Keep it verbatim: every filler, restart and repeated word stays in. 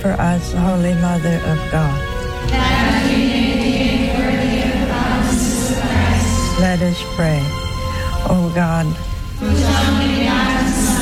for us, Holy Mother of God. That we may be made worthy of the promises of Christ. Let us pray. O God, whose only begotten Son,